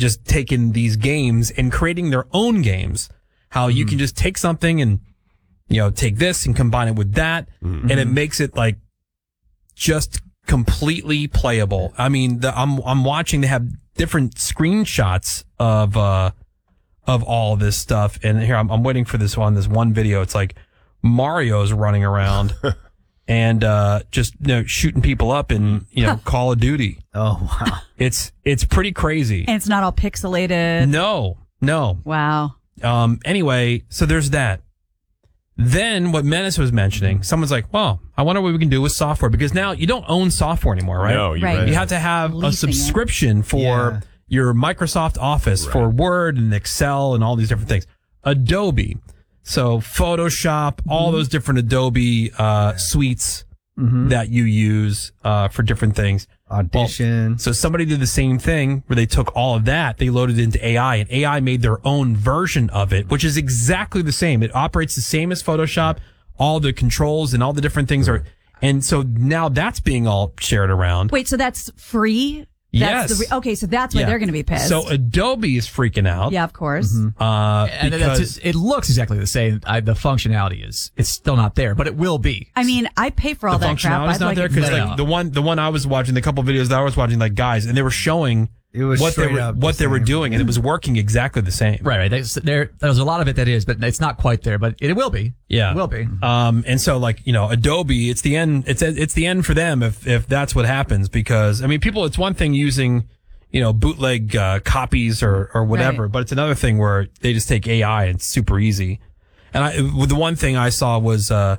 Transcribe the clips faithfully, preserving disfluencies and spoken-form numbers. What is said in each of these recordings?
just taken these games and creating their own games. How you mm-hmm. can just take something and, you know, take this and combine it with that, mm-hmm. and it makes it like just completely playable. I mean, the, I'm I'm watching. They have different screenshots of uh of all this stuff, and here I'm, I'm waiting for this one. This one video. It's like Mario's running around and uh just you know shooting people up in you know Call of Duty. Oh wow, it's it's pretty crazy, and it's not all pixelated. No, no. Wow. Um. Anyway, so there's that. Then what Menace was mentioning, someone's like, well, I wonder what we can do with software, because now you don't own software anymore, right? No, you're Right. right. You have to have Leasing a subscription it. for Yeah. your Microsoft Office, Right. for Word and Excel and all these different things. Adobe. So Photoshop, all those different Adobe uh, suites Mm-hmm. that you use uh, for different things. Audition. Well, so somebody did the same thing where they took all of that, they loaded it into A I, and A I made their own version of it, which is exactly the same. It operates the same as Photoshop. All the controls and all the different things are, and so now that's being all shared around. Wait, so that's free? That's Yes. The re- okay, so that's why Yeah. they're going to be pissed. So Adobe is freaking out. yeah, of course. Uh, And because that's, it looks exactly the same. I, the functionality is, it's still not there, but it will be. I mean, I pay for all the that crap. functionality's I'd not like there it- because No, like no. the one, the one I was watching, the couple videos that I was watching, like guys, and they were showing It was what they straight were, up what the they were same. doing, and it was working exactly the same. Right, right. There's, there, there's a lot of it that is, but it's not quite there, but it, will be. Yeah. It will be. Um, and so like, you know, Adobe, it's the end, it's, it's the end for them if, if that's what happens, because I mean, people, it's one thing using, you know, bootleg, uh, copies or, or whatever, Right. but it's another thing where they just take A I and it's super easy. And I, the one thing I saw was, uh,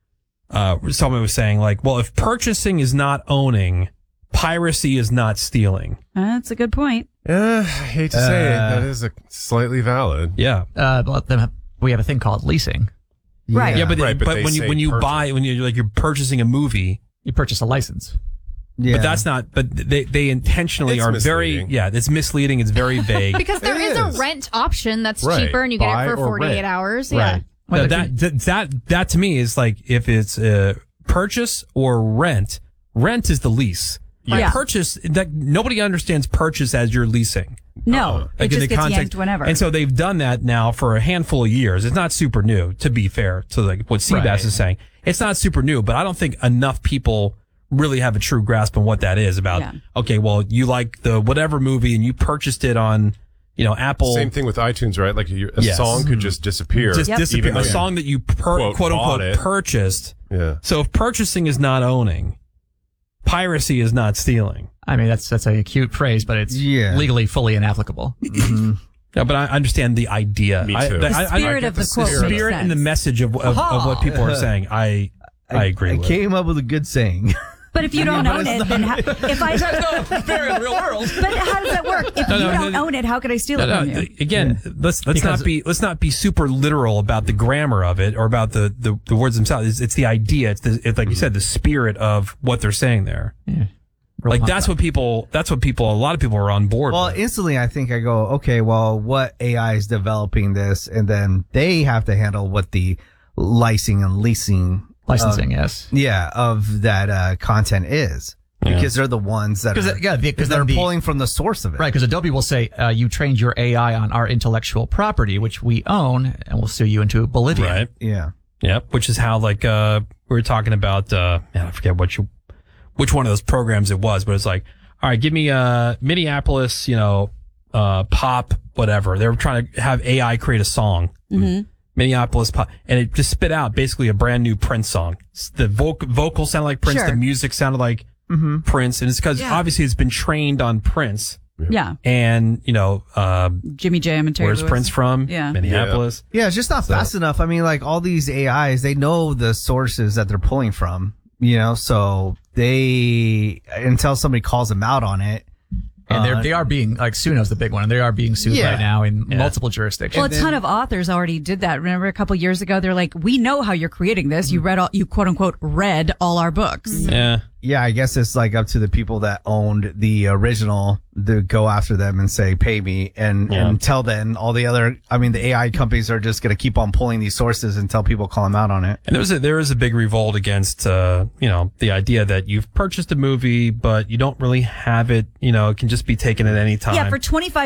uh, someone was saying like, well, if purchasing is not owning, piracy is not stealing. That's a good point. Yeah, I hate to say it. Uh, That is a, slightly valid. Yeah. Uh, but then we have a thing called leasing. Right. Yeah, but, Right, but but they when you, say when you purchase. buy, when you're like, you're purchasing a movie, You purchase a license. Yeah. but that's not, but they, they intentionally It's are misleading. very, yeah, it's misleading. It's very vague. Because there It is, is. a rent option that's Right. cheaper and you get Buy it for or forty-eight rent. hours. Yeah. Right. Well, No, if that, that that that to me is like if it's uh, purchase or rent. Rent is the lease. Like Yeah. purchase, that nobody understands purchase as you're leasing. No, Like it in just the gets context- yanked whenever. And so they've done that now for a handful of years. It's not super new, to be fair to like what Seabass Right. is saying. It's not super new, but I don't think enough people really have a true grasp on what that is about. Yeah. Okay, well, you like the whatever movie and you purchased it on, you know, Apple. Same thing with iTunes, right? Like you, a Yes. song could just disappear. Just Yep. disappear. Even though A you, song that you per, quote, quote bought unquote it. purchased. Yeah. So if purchasing is not owning, piracy is not stealing. I mean, that's that's a cute phrase, but it's Yeah. legally fully inapplicable. Yeah, but I understand the idea. Me I, too. the The I- I- spirit I- of the the quote makes spirit and the sense. message of, of, of what people are saying. I I agree I with. came up with a good saying. But if you don't but own it's it, then how, if I fair in the real world. but how does that work? If No, you no, don't no, own it, how could I steal No, it no, from you? again, let's let's Because- not be let's not be super literal about the grammar of it or about the, the, the words themselves. It's, it's the idea. It's the it's like you said, the spirit of what they're saying there. Yeah. Like that's what people. That's what people. A lot of people are on board. Well, with. instantly I think I go, okay, well, what A I is developing this, and then they have to handle what the licensing and leasing, Licensing, yes. yeah, of that uh, content is, because they're the ones that 'Cause are, it- yeah, because they're then the- pulling from the source of it. Right, because Adobe will say, uh, you trained your A I on our intellectual property, which we own, and we'll sue you into oblivion. right. Yeah. Yep. Which is how like uh we were talking about. Uh, man, I forget what you, which one of those programs it was, but it's like, all right, give me uh Minneapolis, you know, uh pop whatever. They were trying to have A I create a song. Mm-hmm. Minneapolis pop, and it just spit out basically a brand new Prince song. The voc- vocal sounded like Prince, Sure. the music sounded like Mm-hmm. Prince, and it's because Yeah. obviously it's been trained on Prince. Yeah, And you know, uh, Jimmy Jam and Terry where's Lewis. Prince from? Yeah. Minneapolis. Yeah, it's just not fast enough. I mean, like all these A Is, they know the sources that they're pulling from, you know, so they, until somebody calls them out on it. And uh, they're, they are being, like Suno's the big one, and they are being sued Yeah. right now in Yeah. multiple jurisdictions. Well, a ton of authors already did that. Remember a couple years ago, they're like, "We know how you're creating this. You read all, you quote unquote read all our books." Yeah. Yeah, I guess it's like up to the people that owned the original to go after them and say, pay me. And Yeah. until then, all the other, I mean, the A I companies are just going to keep on pulling these sources until people call them out on it. And there was a, there is a big revolt against, uh, you know, the idea that you've purchased a movie, but you don't really have it, you know, it can just be taken at any time. Yeah, for twenty-five